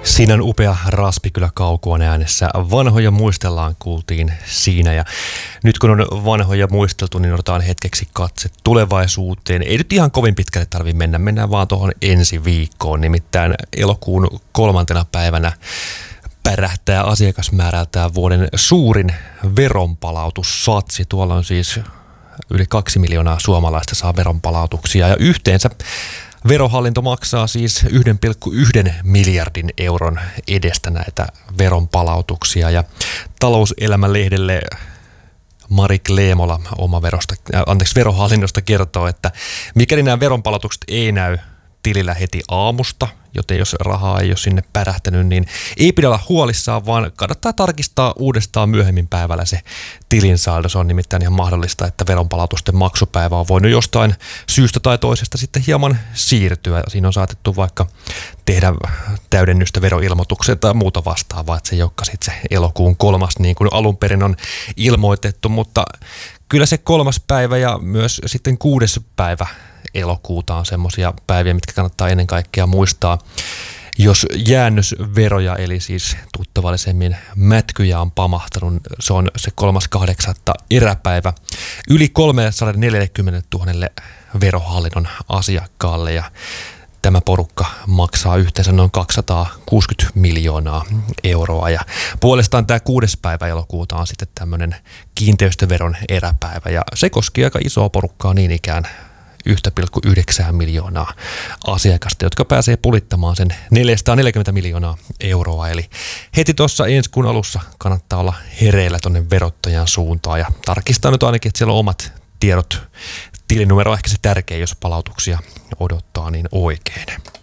Siinä on upea Raspikylä Kaukoon äänessä. Vanhoja muistellaan kuultiin siinä, ja nyt kun on vanhoja muisteltu, niin otetaan hetkeksi katse tulevaisuuteen. Ei nyt ihan kovin pitkälle tarvitse mennä, mennään vaan tuohon ensi viikkoon. Nimittäin elokuun 3. päivänä pärähtää asiakasmäärältään vuoden suurin veronpalautussatsi. Tuolla on siis yli 2 miljoonaa suomalaista saa veronpalautuksia, ja yhteensä Verohallinto maksaa siis 1,1 miljardin euron edestä näitä veronpalautuksia, ja Talouselämä-lehdelle Mari Kleemola Verohallinnosta kertoo, että mikäli nämä veronpalautukset ei näy tilillä heti aamusta, joten jos rahaa ei ole sinne pärähtänyt, niin ei pidä olla huolissaan, vaan kannattaa tarkistaa uudestaan myöhemmin päivällä se tilinsaldo. Se on nimittäin ihan mahdollista, että veronpalautusten maksupäivä on voinut jostain syystä tai toisesta sitten hieman siirtyä. Siinä on saatettu vaikka tehdä täydennystä veroilmoitukseen tai muuta vastaavaa, että se ei olekaan sitten se elokuun 3. niin kuin alun perin on ilmoitettu, mutta kyllä se 3. päivä ja myös sitten 6. päivä elokuuta on semmoisia päiviä, mitkä kannattaa ennen kaikkea muistaa. Jos jäännösveroja, eli siis tuttavallisemmin mätkyjä on pamahtanut, se on se 3.8. eräpäivä yli 340 000 verohallinnon asiakkaalle, ja tämä porukka maksaa yhteensä noin 260 miljoonaa euroa. Ja puolestaan tämä 6. päivä elokuuta on sitten tämmöinen kiinteistöveron eräpäivä, ja se koskee aika isoa porukkaa niin ikään 1,9 miljoonaa asiakasta, jotka pääsee pulittamaan sen 440 miljoonaa euroa. Eli heti tuossa ensi kuun alussa kannattaa olla hereillä tuonne verottajan suuntaan ja tarkistaa nyt ainakin, että siellä on omat tiedot. Tilinumero on ehkä se tärkein, jos palautuksia odottaa niin oikein.